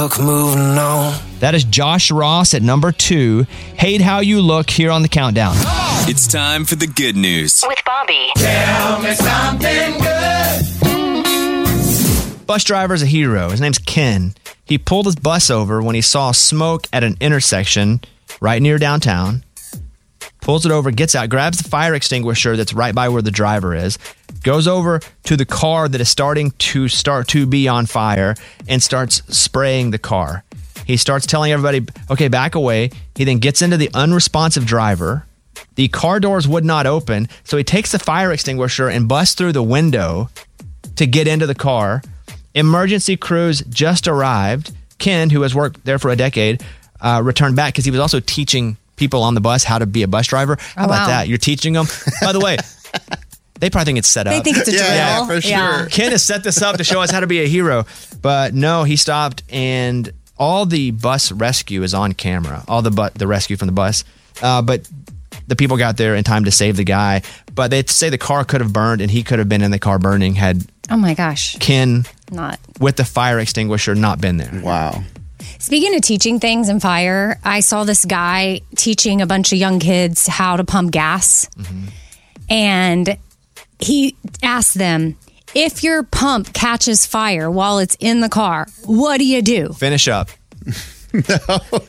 Moving on. That is Josh Ross at number 2. Hate How You Look here on the countdown. It's time for the good news. With Bobby. Tell me something good. Bus driver's a hero. His name's Ken. He pulled his bus over when he saw smoke at an intersection right near downtown. Pulls it over, gets out, grabs the fire extinguisher that's right by where the driver is, goes over to the car that is starting to be on fire and starts spraying the car. He starts telling everybody, okay, back away. He then gets into the unresponsive driver. The car doors would not open, so he takes the fire extinguisher and busts through the window to get into the car. Emergency crews just arrived. Ken, who has worked there for a decade, returned back because he was also teaching people on the bus how to be a bus driver. How about that? You're teaching them. By the way, they probably think it's set up. They think it's a drill. Yeah, for sure. Yeah. Ken has set this up to show us how to be a hero. But no, he stopped, and all the bus rescue is on camera. All the rescue from the bus. But the people got there in time to save the guy. But they say the car could have burned, and he could have been in the car burning had Oh my gosh. Ken Not. with the fire extinguisher not been there. Wow. Speaking of teaching things and fire, I saw this guy teaching a bunch of young kids how to pump gas. Mm-hmm. And he asked them, if your pump catches fire while it's in the car, what do you do? Finish up. Because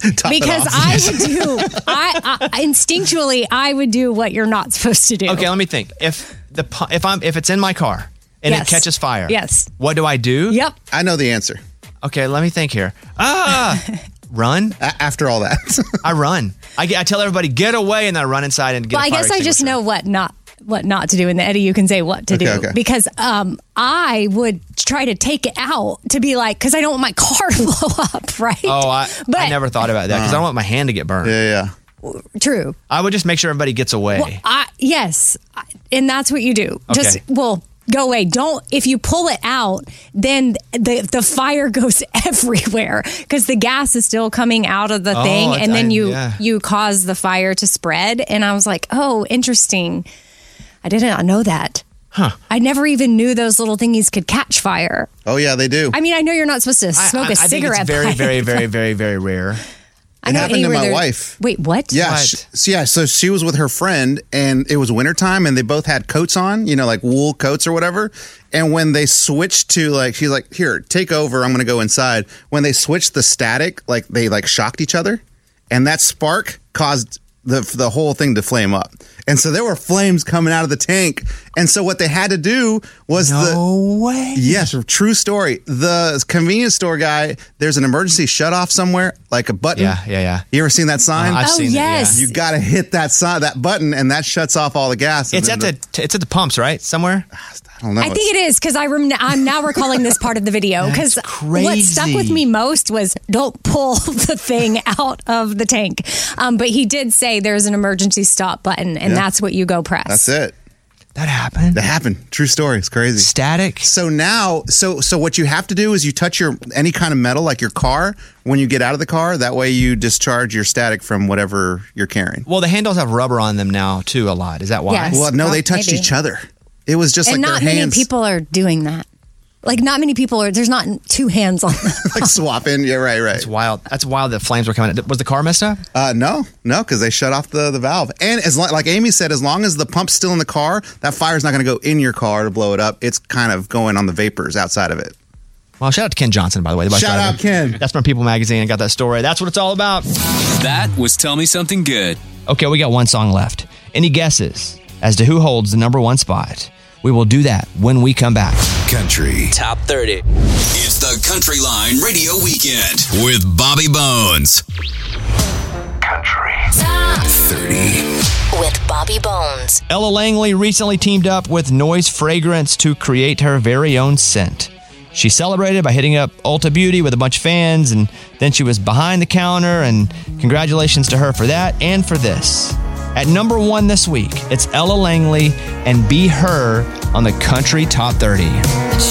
I would do, instinctually, I would do what you're not supposed to do. Okay, let me think. If it's in my car and Yes. it catches fire, Yes. what do I do? Yep. I know the answer. Okay, let me think here. Run? After all that. I run. I tell everybody, get away, and I run inside and get Well, a I fire guess I just extinguisher. know what not to do. And Eddie, you can say what to do. Okay. Because I would try to take it out to be like, because I don't want my car to blow up, right? Oh, I never thought about that because I don't want my hand to get burned. Yeah. True. I would just make sure everybody gets away. Well, yes. And that's what you do. Okay. Go away. If you pull it out, then the fire goes everywhere because the gas is still coming out of the thing. And then you cause the fire to spread. And I was like, oh, interesting. I did not know that. Huh. I never even knew those little thingies could catch fire. Oh, yeah, they do. I mean, I know you're not supposed to smoke a I think cigarette. it's very, very, very, very, very rare. It happened to my wife. Wait, what? Yeah, What? so she was with her friend, and it was wintertime, and they both had coats on, like wool coats or whatever. And when they switched to she's like, here, take over, I'm going to go inside. When they switched the static, they shocked each other, and that spark caused the whole thing to flame up. And so there were flames coming out of the tank. And so what they had to do was No way. Yes, true story. The convenience store guy, there's an emergency shutoff somewhere, like a button. Yeah. You ever seen that sign? I've seen yes. it. Yeah. You got to hit that button, and that shuts off all the gas. It's at the pumps, right? Somewhere. I don't know. I think it is because I'm now recalling this part of the video because what stuck with me most was don't pull the thing out of the tank. But he did say there's an emergency stop button, and that's what you go press. That's it. That happened. That happened. True story. It's crazy. Static. So now, so what you have to do is you touch any kind of metal, like your car, when you get out of the car. That way you discharge your static from whatever you're carrying. Well, the handles have rubber on them now too. A lot. Is that why? Yes. Well, no, they touched Maybe. each other. It was just and like not their many hands. people are doing that. Like not many people are. There's not two hands on them. like swapping. Yeah, right. It's wild. That's wild that flames were coming out. Was the car messed up? No, because they shut off the valve. And like Amy said, as long as the pump's still in the car, that fire's not going to go in your car to blow it up. It's kind of going on the vapors outside of it. Well, shout out to Ken Johnson, by the way. The bus Shout driver. out, Ken. That's from People Magazine. I got that story. That's what it's all about. That was Tell Me Something Good. Okay, we got one song left. Any guesses as to who holds the number one spot? We will do that when we come back. Country Top 30. It's the Country Line Radio Weekend with Bobby Bones. Country Top 30. with Bobby Bones. Ella Langley recently teamed up with Noise Fragrance to create her very own scent. She celebrated by hitting up Ulta Beauty with a bunch of fans, and then she was behind the counter, and congratulations to her for that and for this. At number one this week, it's Ella Langley and Be Her on the Country Top 30.